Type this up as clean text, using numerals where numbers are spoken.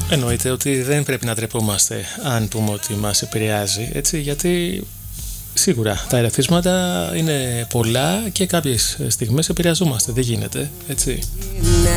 Εννοείται ότι δεν πρέπει να ντρεπόμαστε αν πούμε ότι μας επηρεάζει, έτσι, γιατί σίγουρα τα ερεθίσματα είναι πολλά και κάποιες στιγμές επηρεαζόμαστε, δεν γίνεται, έτσι.